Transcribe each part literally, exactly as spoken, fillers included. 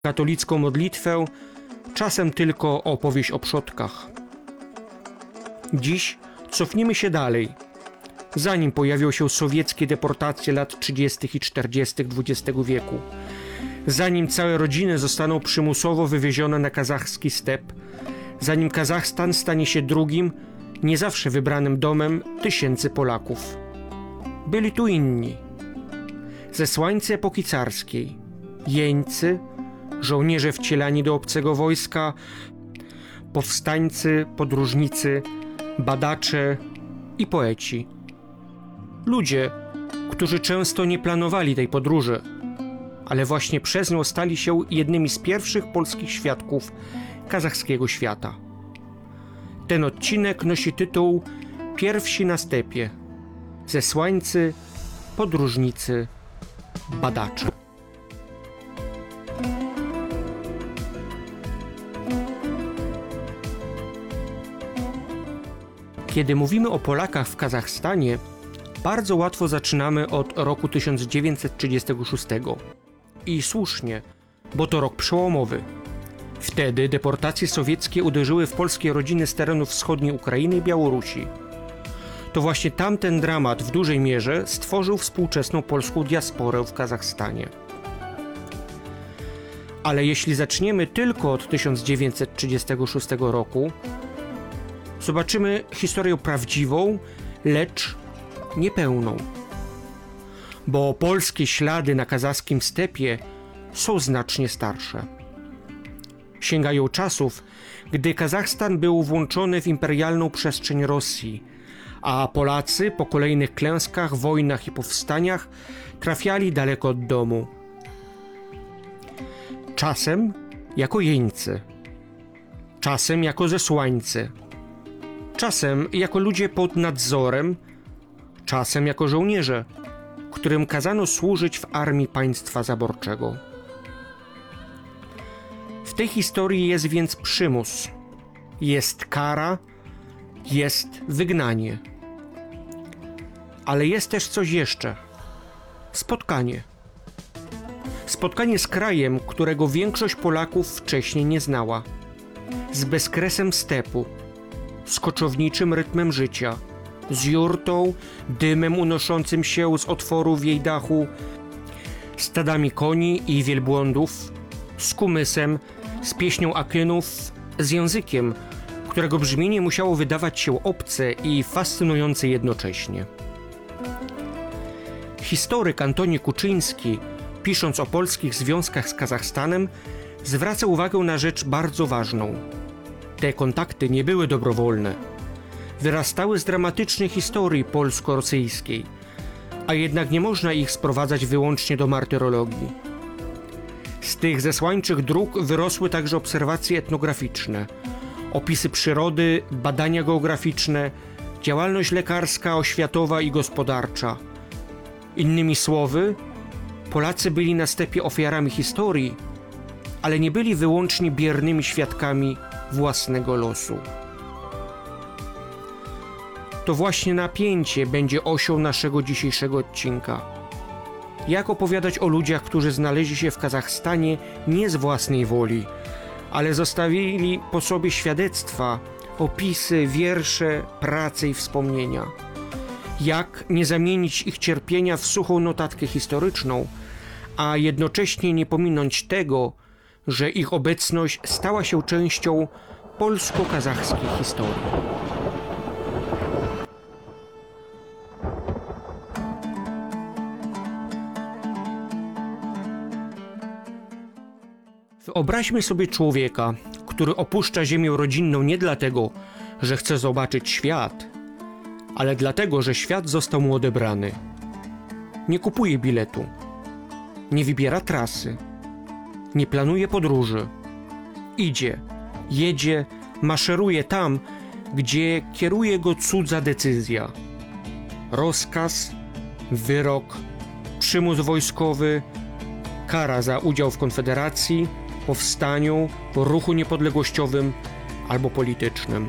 katolicką modlitwę, czasem tylko opowieść o przodkach. Dziś cofnijmy się dalej, zanim pojawią się sowieckie deportacje lat trzydziestych i czterdziestych dwudziestego wieku, zanim całe rodziny zostaną przymusowo wywiezione na kazachski step, zanim Kazachstan stanie się drugim, nie zawsze wybranym domem tysięcy Polaków. Byli tu inni. Zesłańcy epoki carskiej, jeńcy, żołnierze wcielani do obcego wojska, powstańcy, podróżnicy, badacze i poeci. Ludzie, którzy często nie planowali tej podróży, ale właśnie przez nią stali się jednymi z pierwszych polskich świadków kazachskiego świata. Ten odcinek nosi tytuł Pierwsi na stepie. Zesłańcy, podróżnicy, badacze. Kiedy mówimy o Polakach w Kazachstanie, bardzo łatwo zaczynamy od roku tysiąc dziewięćset trzydziestego szóstego. I słusznie, bo to rok przełomowy. Wtedy deportacje sowieckie uderzyły w polskie rodziny z terenów wschodniej Ukrainy i Białorusi. To właśnie tamten dramat w dużej mierze stworzył współczesną polską diasporę w Kazachstanie. Ale jeśli zaczniemy tylko od tysiąc dziewięćset trzydziestego szóstego roku, zobaczymy historię prawdziwą, lecz niepełną. Bo polskie ślady na kazachskim stepie są znacznie starsze. Sięgają czasów, gdy Kazachstan był włączony w imperialną przestrzeń Rosji, a Polacy po kolejnych klęskach, wojnach i powstaniach trafiali daleko od domu. Czasem jako jeńcy, czasem jako zesłańcy, czasem jako ludzie pod nadzorem, czasem jako żołnierze, którym kazano służyć w armii państwa zaborczego. W tej historii jest więc przymus, jest kara, jest wygnanie. Ale jest też coś jeszcze. Spotkanie. Spotkanie z krajem, którego większość Polaków wcześniej nie znała. Z bezkresem stepu, z koczowniczym rytmem życia, z jurtą, dymem unoszącym się z otworów jej dachu, stadami koni i wielbłądów, z kumysem, z pieśnią akynów, z językiem, którego brzmienie musiało wydawać się obce i fascynujące jednocześnie. Historyk Antoni Kuczyński, pisząc o polskich związkach z Kazachstanem, zwraca uwagę na rzecz bardzo ważną. Te kontakty nie były dobrowolne. Wyrastały z dramatycznej historii polsko-rosyjskiej, a jednak nie można ich sprowadzać wyłącznie do martyrologii. Z tych zesłańczych dróg wyrosły także obserwacje etnograficzne, opisy przyrody, badania geograficzne, działalność lekarska, oświatowa i gospodarcza. Innymi słowy, Polacy byli na stepie ofiarami historii, ale nie byli wyłącznie biernymi świadkami własnego losu. To właśnie napięcie będzie osią naszego dzisiejszego odcinka. Jak opowiadać o ludziach, którzy znaleźli się w Kazachstanie nie z własnej woli, ale zostawili po sobie świadectwa, opisy, wiersze, prace i wspomnienia. Jak nie zamienić ich cierpienia w suchą notatkę historyczną, a jednocześnie nie pominąć tego, że ich obecność stała się częścią polsko-kazachskiej historii. Wyobraźmy sobie człowieka, który opuszcza ziemię rodzinną nie dlatego, że chce zobaczyć świat, ale dlatego, że świat został mu odebrany. Nie kupuje biletu, nie wybiera trasy, nie planuje podróży. Idzie, jedzie, maszeruje tam, gdzie kieruje go cudza decyzja. Rozkaz, wyrok, przymus wojskowy, kara za udział w konfederacji, powstaniu, ruchu niepodległościowym albo politycznym.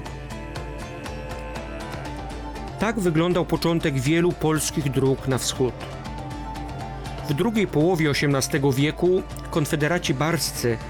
Tak wyglądał początek wielu polskich dróg na wschód. W drugiej połowie osiemnastego wieku konfederaci barscy